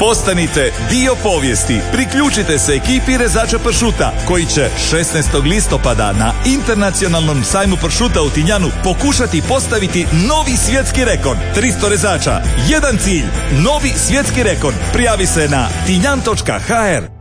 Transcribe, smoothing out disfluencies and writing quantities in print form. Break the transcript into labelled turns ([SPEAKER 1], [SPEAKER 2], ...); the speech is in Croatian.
[SPEAKER 1] Postanite dio povijesti. Priključite se ekipi rezača pršuta koji će 16. listopada na Internacionalnom sajmu pršuta u Tinjanu pokušati postaviti novi svjetski rekord. 300 rezača, jedan cilj, novi svjetski rekord. Prijavi se na tinjan.hr.